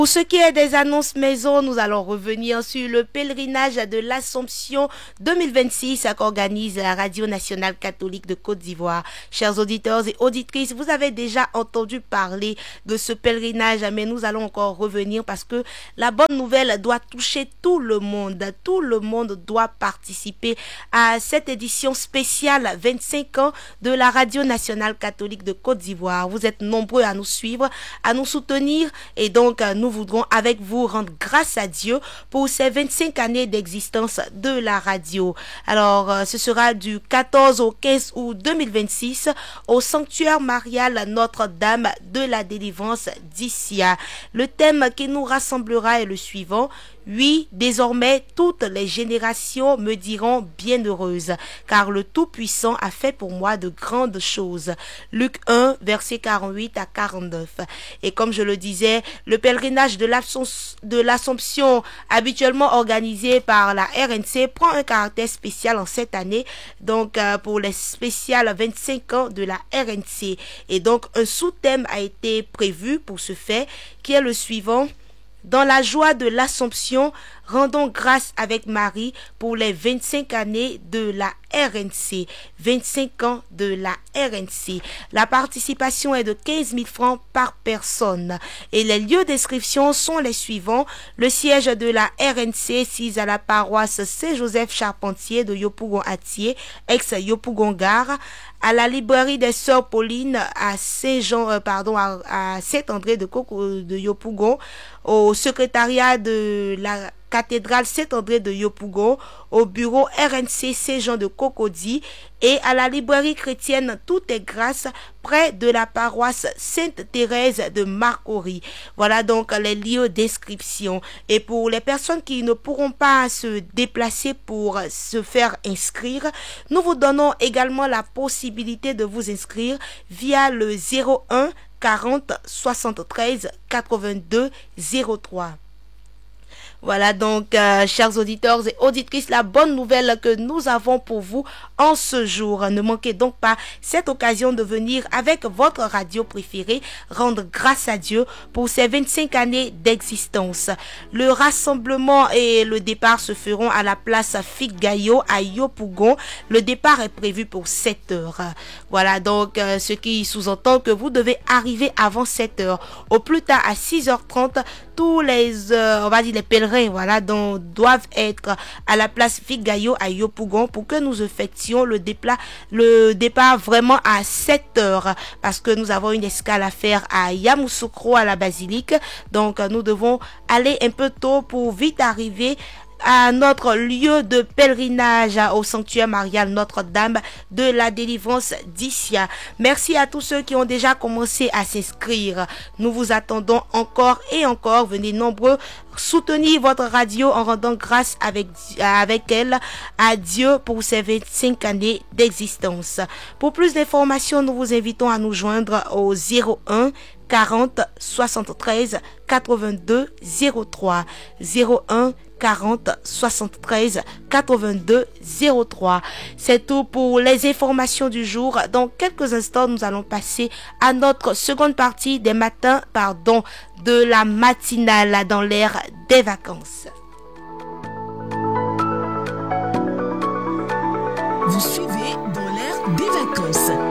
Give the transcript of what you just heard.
Pour ce qui est des annonces maison, nous allons revenir sur le pèlerinage de l'Assomption 2026 qu'organise la Radio Nationale Catholique de Côte d'Ivoire. Chers auditeurs et auditrices, vous avez déjà entendu parler de ce pèlerinage, mais nous allons encore revenir parce que la bonne nouvelle doit toucher tout le monde. Tout le monde doit participer à cette édition spéciale 25 ans de la Radio Nationale Catholique de Côte d'Ivoire. Vous êtes nombreux à nous suivre, à nous soutenir et donc nous voudrons avec vous rendre grâce à Dieu pour ces 25 années d'existence de la radio. Alors, ce sera du 14 au 15 août 2026 au sanctuaire marial Notre-Dame de la Délivrance d'Issia. Le thème qui nous rassemblera est le suivant: oui, désormais, toutes les générations me diront bienheureuse, car le Tout-Puissant a fait pour moi de grandes choses. Luc 1, versets 48 à 49. Et comme je le disais, le pèlerinage de l'Assomption, habituellement organisé par la RNC, prend un caractère spécial en cette année, donc pour les spéciales 25 ans de la RNC. Et donc, un sous-thème a été prévu pour ce fait, qui est le suivant: dans la joie de l'Assomption, rendons grâce avec Marie pour les 25 années de la RNC. 25 ans de la RNC. La participation est de 15 000 francs par personne. Et les lieux d'inscription sont les suivants: le siège de la RNC, 6 à la paroisse Saint-Joseph Charpentier de Yopougon-Atier, ex-Yopougon-Gare, à la librairie des Sœurs Paulines à à Saint-André de Yopougon, au secrétariat de la cathédrale Saint-André de Yopougon, au bureau RNC Saint-Jean de Cocody et à la librairie chrétienne Tout est grâce près de la paroisse Sainte-Thérèse de Marcory. Voilà donc les lieux d'inscription. Et pour les personnes qui ne pourront pas se déplacer pour se faire inscrire, nous vous donnons également la possibilité de vous inscrire via le 01 40 73 82 03. Voilà donc, chers auditeurs et auditrices, la bonne nouvelle que nous avons pour vous en ce jour. Ne manquez donc pas cette occasion de venir avec votre radio préférée rendre grâce à Dieu pour ces 25 années d'existence. Le rassemblement et le départ se feront à la place Fig-Gaillot à Yopougon. Le départ est prévu pour 7 heures. Voilà donc ce qui sous-entend que vous devez arriver avant 7 heures. Au plus tard à 6h30, tous les les pèlerins doivent être à la place Fig-Gaillot à Yopougon pour que nous effectuions le départ vraiment à 7 heures, parce que nous avons une escale à faire à Yamoussoukro à la basilique. Donc nous devons aller un peu tôt pour vite arriver à notre lieu de pèlerinage au sanctuaire marial Notre-Dame de la Délivrance d'Issia. Merci à tous ceux qui ont déjà commencé à s'inscrire. Nous vous attendons encore et encore. Venez nombreux soutenir votre radio en rendant grâce avec elle à Dieu pour ses 25 années d'existence. Pour plus d'informations, nous vous invitons à nous joindre au 01 40 73 82 03. 01 40 73 82 03. C'est tout pour les informations du jour. Dans quelques instants, nous allons passer à notre seconde partie des matins, de la matinale dans l'ère des vacances. Vous suivez dans l'ère des vacances.